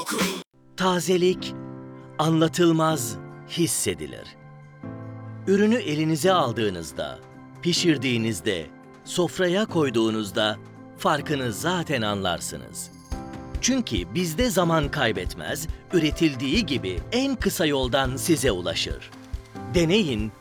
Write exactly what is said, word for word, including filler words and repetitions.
Tazelik anlatılmaz hissedilir. Ürünü elinize aldığınızda, pişirdiğinizde, sofraya koyduğunuzda farkını zaten anlarsınız. Çünkü bizde zaman kaybetmez, üretildiği gibi en kısa yoldan size ulaşır. Deneyin,